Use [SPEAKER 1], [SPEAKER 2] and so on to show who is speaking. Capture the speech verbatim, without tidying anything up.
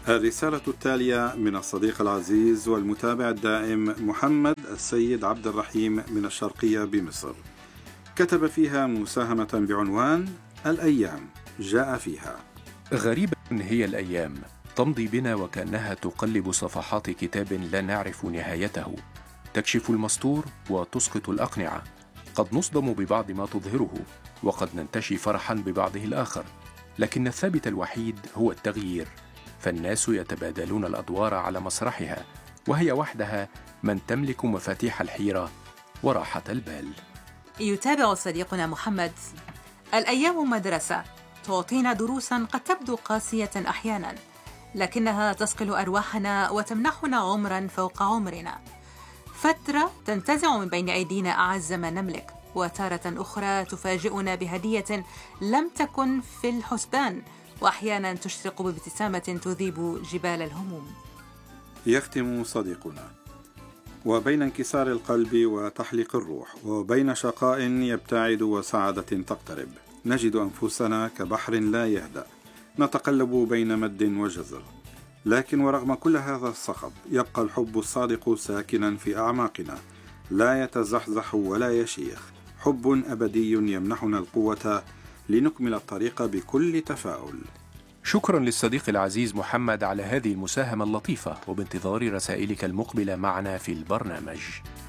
[SPEAKER 1] الرسالة التالية من الصديق العزيز والمتابع الدائم محمد السيد عبد الرحيم من الشرقية بمصر. كتب فيها مساهمة بعنوان الأيام جاء فيها:
[SPEAKER 2] غريبة هي الأيام، تمضي بنا وكأنها تقلب صفحات كتاب لا نعرف نهايته، تكشف المستور وتسقط الأقنعة. قد نصدم ببعض ما تظهره، وقد ننتشي فرحا ببعضه الآخر، لكن الثابت الوحيد هو التغيير، فالناس يتبادلون الأدوار على مسرحها، وهي وحدها من تملك مفاتيح الحيرة وراحة البال.
[SPEAKER 3] يتابع صديقنا محمد: الأيام مدرسة تعطينا دروسا قد تبدو قاسية أحيانا، لكنها تصقل أرواحنا وتمنحنا عمرا فوق عمرنا. فترة تنتزع من بين أيدينا أعز ما نملك، وتارة أخرى تفاجئنا بهدية لم تكن في الحسبان، وأحيانا تشرق بابتسامة تذيب جبال الهموم.
[SPEAKER 1] يختم صديقنا: وبين انكسار القلب وتحليق الروح، وبين شقاء يبتعد وسعادة تقترب، نجد أنفسنا كبحر لا يهدأ، نتقلب بين مد وجزر. لكن ورغم كل هذا الصخب يبقى الحب الصادق ساكنا في أعماقنا، لا يتزحزح ولا يشيخ، حب أبدي يمنحنا القوة لنكمل الطريق بكل تفاؤل.
[SPEAKER 2] شكرا للصديق العزيز محمد على هذه المساهمة اللطيفة، وبانتظار رسائلك المقبلة معنا في البرنامج.